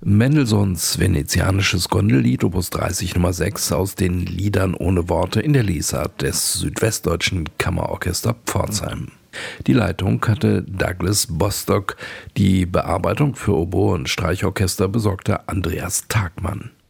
Mendelssohns venezianisches Gondellied Opus 30 Nummer 6 aus den Liedern ohne Worte in der Lesart des Südwestdeutschen Kammerorchester Pforzheim. Die Leitung hatte Douglas Bostock, die Bearbeitung für Oboe und Streichorchester besorgte Andreas Tagmann.